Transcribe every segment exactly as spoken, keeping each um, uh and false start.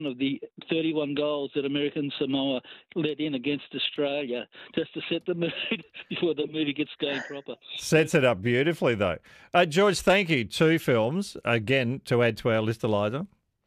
of the thirty-one goals that American Samoa let in against Australia, just to set the mood before the movie gets going proper. Sets it up beautifully, though. Uh, George, thank you. Two films, again, to add to our list, Eliza.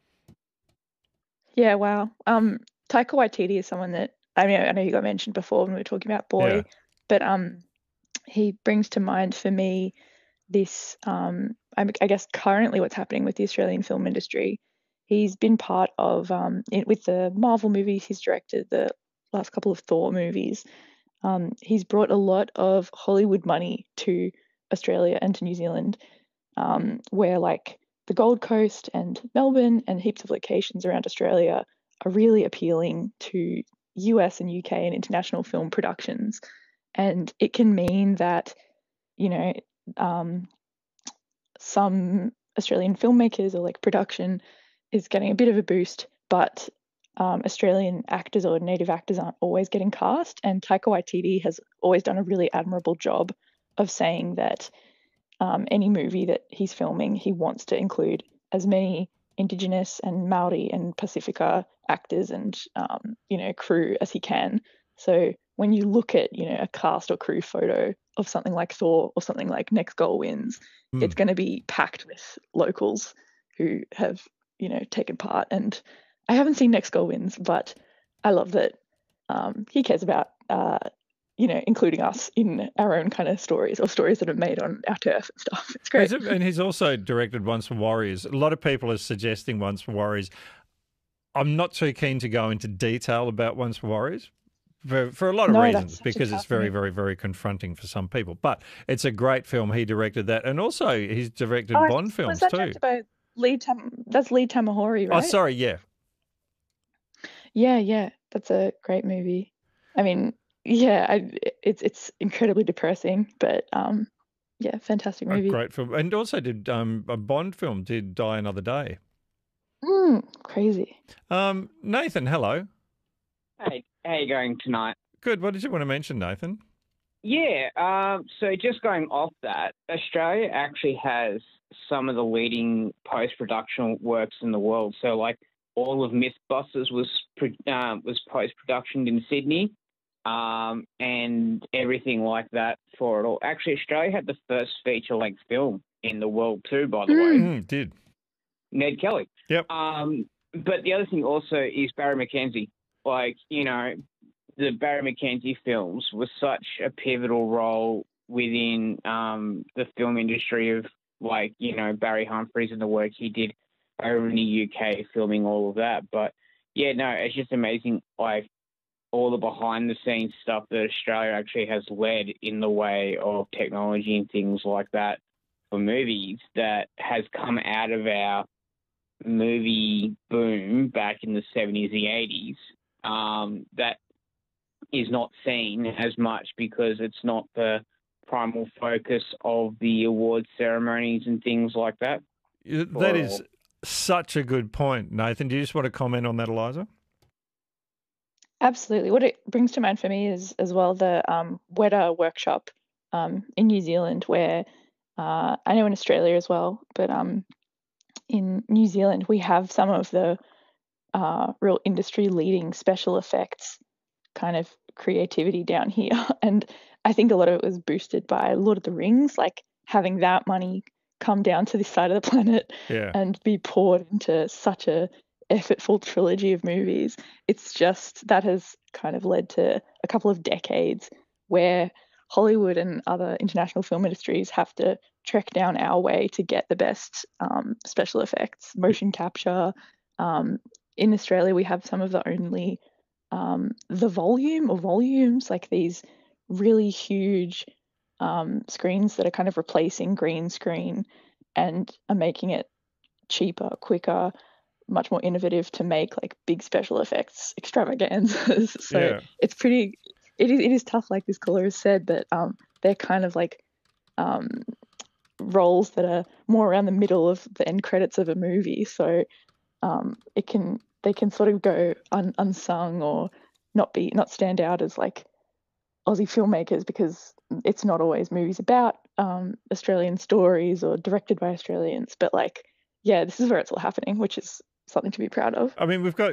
Yeah, wow. Um, Taika Waititi is someone that, I mean, I know you got mentioned before when we were talking about Boy, Yeah. but um, he brings to mind for me this, um, I, I guess currently what's happening with the Australian film industry. He's been part of, um, it, with the Marvel movies, he's directed the last couple of Thor movies. Um, he's brought a lot of Hollywood money to Australia and to New Zealand, um, where like the Gold Coast and Melbourne and heaps of locations around Australia are really appealing to U S and U K and international film productions. And it can mean that, you know, um, some Australian filmmakers or like production is getting a bit of a boost, but um, Australian actors or native actors aren't always getting cast. And Taika Waititi has always done a really admirable job of saying that um, any movie that he's filming, he wants to include as many Indigenous and Maori and Pacifica actors and, um, you know, crew as he can. So when you look at, you know, a cast or crew photo of something like Thor or something like Next Goal Wins, mm. it's going to be packed with locals who have, you know, taken part. And I haven't seen Next Goal Wins, but I love that um, he cares about, uh, you know, including us in our own kind of stories or stories that are made on our turf and stuff. It's great. And he's also directed Once for Warriors. A lot of people are suggesting Once for Warriors. I'm not too keen to go into detail about Once for Warriors for, for a lot of no, reasons, because it's very, very, very confronting for some people. But it's a great film. He directed that. And also he's directed oh, Bond films was that too. directed by Lee Tam- that's Lee Tamahori, right? Oh, sorry, yeah. Yeah, yeah. That's a great movie. I mean, yeah, I, it's it's incredibly depressing, but um, yeah, fantastic movie. A great film. And also did um, a Bond film, did Die Another Day. Mm, crazy. Um, Nathan, hello. Hey, how you going tonight? Good. What did you want to mention, Nathan? Yeah, um, so just going off that, Australia actually has some of the leading post-production works in the world. So, like, all of Mythbusters was uh, was post-production in Sydney, um, and everything like that for it all. Actually, Australia had the first feature-length film in the world too, by the Mm. way. Mm, did. Ned Kelly. Yep. Um, but the other thing also is Barry McKenzie. Like, you know, the Barry McKenzie films was such a pivotal role within um, the film industry of, like, you know, Barry Humphries and the work he did over in the U K filming all of that. But, yeah, no, it's just amazing, like, all the behind-the-scenes stuff that Australia actually has led in the way of technology and things like that for movies that has come out of our movie boom back in the seventies, the eighties, um, that is not seen as much because it's not the primal focus of the award ceremonies and things like that. That is such a good point, Nathan. Do you just want to comment on that, Eliza? Absolutely. What it brings to mind for me is as well the um, Weta workshop um, in New Zealand, where uh, I know in Australia as well, but um, in New Zealand we have some of the uh, real industry leading special effects kind of creativity down here. And I think a lot of it was boosted by Lord of the Rings, like having that money come down to this side of the planet yeah. and be poured into such a effortful trilogy of movies. It's just that has kind of led to a couple of decades where Hollywood and other international film industries have to trek down our way to get the best um, special effects, motion capture. Um, in Australia, we have some of the only um, the volume or volumes, like these really huge um, screens that are kind of replacing green screen and are making it cheaper, quicker, much more innovative to make like big special effects extravaganzas. So yeah. it's pretty, it is, it is tough, like this caller has said, that um, they're kind of like um, roles that are more around the middle of the end credits of a movie. So um, it can, they can sort of go un- unsung or not be, not stand out as like Aussie filmmakers, because it's not always movies about um, Australian stories or directed by Australians, but like, yeah, this is where it's all happening, which is something to be proud of. I mean, we've got